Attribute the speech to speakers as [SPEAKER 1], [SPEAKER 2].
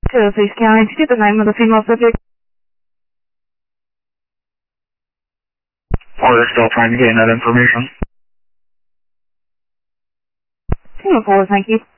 [SPEAKER 1] Please can I get the name of the female subject?
[SPEAKER 2] Or they're still trying to gain that information.
[SPEAKER 1] 204, thank you.